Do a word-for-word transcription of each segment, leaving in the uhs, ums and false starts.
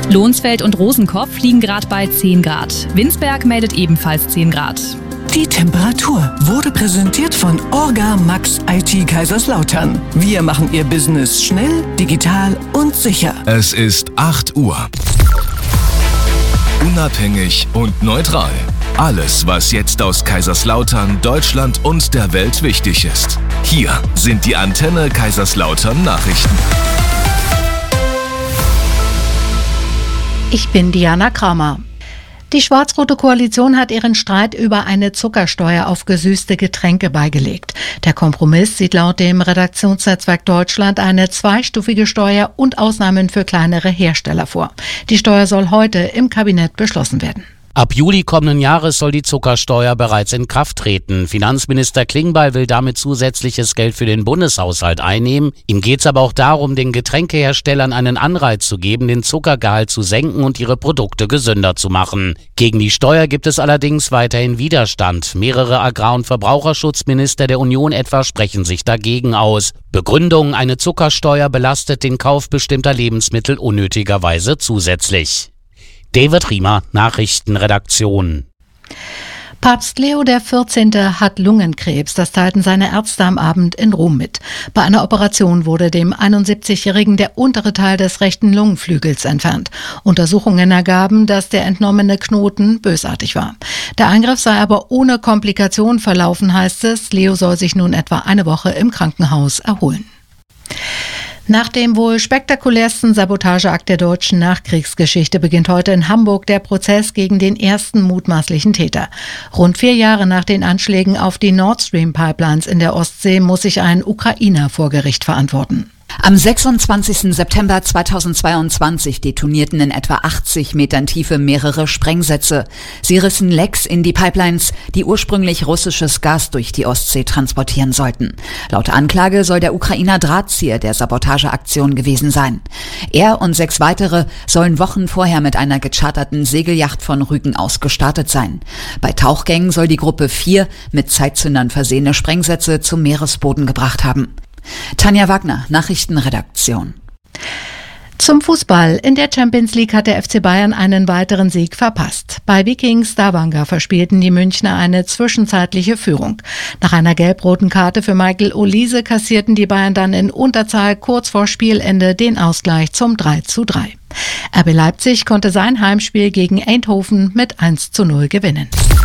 Lohnsfeld und Rosenkopf liegen gerade bei zehn Grad. Winsberg meldet ebenfalls zehn Grad. Die Temperatur wurde präsentiert von Orga Max I T Kaiserslautern. Wir machen Ihr Business schnell, digital und sicher. Es ist acht Uhr. Unabhängig und neutral. Alles, was jetzt aus Kaiserslautern, Deutschland und der Welt wichtig ist. Hier sind die Antenne Kaiserslautern Nachrichten. Ich bin Diana Kramer. Die schwarz-rote Koalition hat ihren Streit über eine Zuckersteuer auf gesüßte Getränke beigelegt. Der Kompromiss sieht laut dem Redaktionsnetzwerk Deutschland eine zweistufige Steuer und Ausnahmen für kleinere Hersteller vor. Die Steuer soll heute im Kabinett beschlossen werden. Ab Juli kommenden Jahres soll die Zuckersteuer bereits in Kraft treten. Finanzminister Klingbeil will damit zusätzliches Geld für den Bundeshaushalt einnehmen. Ihm geht es aber auch darum, den Getränkeherstellern einen Anreiz zu geben, den Zuckergehalt zu senken und ihre Produkte gesünder zu machen. Gegen die Steuer gibt es allerdings weiterhin Widerstand. Mehrere Agrar- und Verbraucherschutzminister der Union etwa sprechen sich dagegen aus. Begründung: eine Zuckersteuer belastet den Kauf bestimmter Lebensmittel unnötigerweise zusätzlich. David Riemer, Nachrichtenredaktion. Papst Leo der vierzehnte hat Lungenkrebs. Das teilten seine Ärzte am Abend in Rom mit. Bei einer Operation wurde dem einundsiebzigjährigen der untere Teil des rechten Lungenflügels entfernt. Untersuchungen ergaben, dass der entnommene Knoten bösartig war. Der Eingriff sei aber ohne Komplikation verlaufen, heißt es. Leo soll sich nun etwa eine Woche im Krankenhaus erholen. Nach dem wohl spektakulärsten Sabotageakt der deutschen Nachkriegsgeschichte beginnt heute in Hamburg der Prozess gegen den ersten mutmaßlichen Täter. Rund vier Jahre nach den Anschlägen auf die Nord Stream Pipelines in der Ostsee muss sich ein Ukrainer vor Gericht verantworten. Am sechsundzwanzigsten September zweitausendzweiundzwanzig detonierten in etwa achtzig Metern Tiefe mehrere Sprengsätze. Sie rissen Lecks in die Pipelines, die ursprünglich russisches Gas durch die Ostsee transportieren sollten. Laut Anklage soll der Ukrainer Drahtzieher der Sabotageaktion gewesen sein. Er und sechs weitere sollen Wochen vorher mit einer gecharterten Segelyacht von Rügen aus gestartet sein. Bei Tauchgängen soll die Gruppe vier mit Zeitzündern versehene Sprengsätze zum Meeresboden gebracht haben. Tanja Wagner, Nachrichtenredaktion. Zum Fußball. In der Champions League hat der F C Bayern einen weiteren Sieg verpasst. Bei Viking Stavanger verspielten die Münchner eine zwischenzeitliche Führung. Nach einer gelb-roten Karte für Michael Olise kassierten die Bayern dann in Unterzahl kurz vor Spielende den Ausgleich zum drei zu drei. R B Leipzig konnte sein Heimspiel gegen Eindhoven mit eins zu null gewinnen.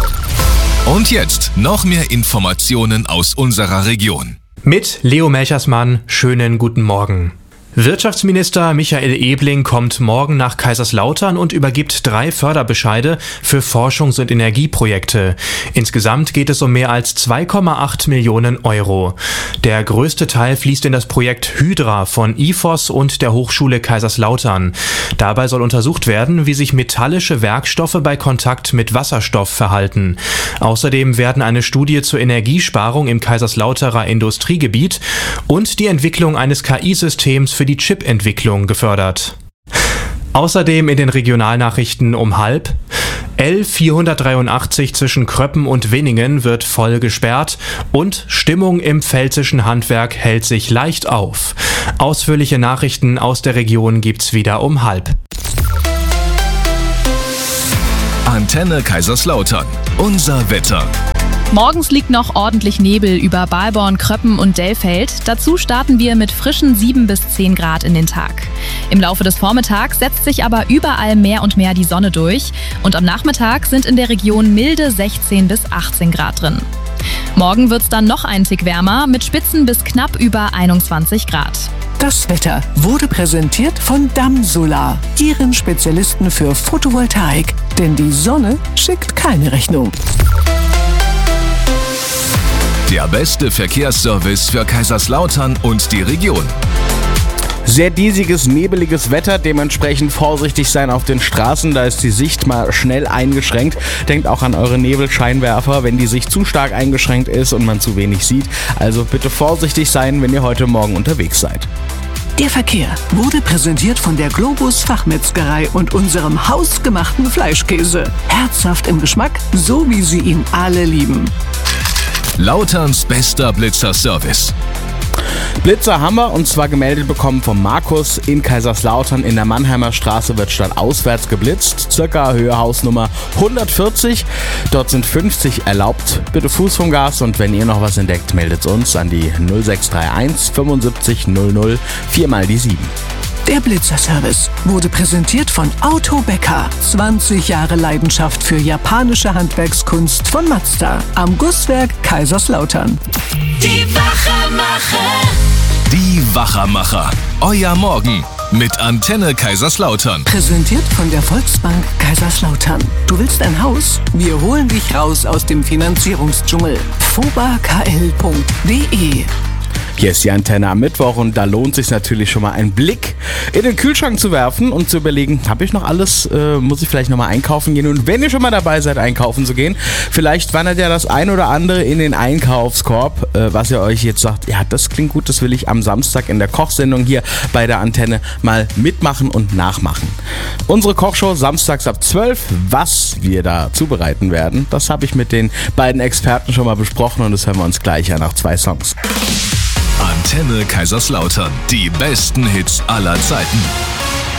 Und jetzt noch mehr Informationen aus unserer Region. Mit Leo Melchersmann, schönen guten Morgen. Wirtschaftsminister Michael Ebling kommt morgen nach Kaiserslautern und übergibt drei Förderbescheide für Forschungs- und Energieprojekte. Insgesamt geht es um mehr als zwei Komma acht Millionen Euro. Der größte Teil fließt in das Projekt Hydra von I F O S und der Hochschule Kaiserslautern. Dabei soll untersucht werden, wie sich metallische Werkstoffe bei Kontakt mit Wasserstoff verhalten. Außerdem werden eine Studie zur Energiesparung im Kaiserslauterer Industriegebiet und die Entwicklung eines K I-Systems für die Chip-Entwicklung gefördert. Außerdem in den Regionalnachrichten um halb. L vierhundertdreiundachtzig zwischen Kröppen und Winningen wird voll gesperrt und Stimmung im pfälzischen Handwerk hält sich leicht auf. Ausführliche Nachrichten aus der Region gibt's wieder um halb. Antenne Kaiserslautern. Unser Wetter. Morgens liegt noch ordentlich Nebel über Balborn, Kröppen und Dellfeld. Dazu starten wir mit frischen sieben bis zehn Grad in den Tag. Im Laufe des Vormittags setzt sich aber überall mehr und mehr die Sonne durch. Und am Nachmittag sind in der Region milde sechzehn bis achtzehn Grad drin. Morgen wird's dann noch einen Tick wärmer mit Spitzen bis knapp über einundzwanzig Grad. Das Wetter wurde präsentiert von Damm Solar, Ihren Spezialisten für Photovoltaik. Denn die Sonne schickt keine Rechnung. Der beste Verkehrsservice für Kaiserslautern und die Region. Sehr diesiges, nebeliges Wetter, dementsprechend vorsichtig sein auf den Straßen, da ist die Sicht mal schnell eingeschränkt. Denkt auch an eure Nebelscheinwerfer, wenn die Sicht zu stark eingeschränkt ist und man zu wenig sieht. Also bitte vorsichtig sein, wenn ihr heute Morgen unterwegs seid. Der Verkehr wurde präsentiert von der Globus Fachmetzgerei und unserem hausgemachten Fleischkäse. Herzhaft im Geschmack, so wie sie ihn alle lieben. Lauterns bester Blitzerservice. Blitzer haben wir und zwar gemeldet bekommen von Markus in Kaiserslautern. In der Mannheimer Straße wird statt auswärts geblitzt. Circa Höhe Hausnummer hundertvierzig. Dort sind fünfzig erlaubt. Bitte Fuß vom Gas und wenn ihr noch was entdeckt, meldet uns an die null sechs drei eins fünfundsiebzig null null vier mal die sieben. Der Blitzerservice wurde präsentiert von Auto Becker. zwanzig Jahre Leidenschaft für japanische Handwerkskunst von Mazda am Gusswerk Kaiserslautern. Die Wachermacher. Die Wachermacher. Euer Morgen mit Antenne Kaiserslautern. Präsentiert von der Volksbank Kaiserslautern. Du willst ein Haus? Wir holen dich raus aus dem Finanzierungsdschungel. fobakl punkt de. Hier ist die Antenne am Mittwoch und da lohnt sich natürlich schon mal ein Blick in den Kühlschrank zu werfen und zu überlegen, habe ich noch alles, äh, muss ich vielleicht nochmal einkaufen gehen? Und wenn ihr schon mal dabei seid, einkaufen zu gehen, vielleicht wandert ja das ein oder andere in den Einkaufskorb, äh, was ihr euch jetzt sagt, ja, das klingt gut, das will ich am Samstag in der Kochsendung hier bei der Antenne mal mitmachen und nachmachen. Unsere Kochshow samstags ab zwölf, was wir da zubereiten werden, das habe ich mit den beiden Experten schon mal besprochen und das hören wir uns gleich an nach zwei Songs. Antenne Kaiserslautern. Die besten Hits aller Zeiten.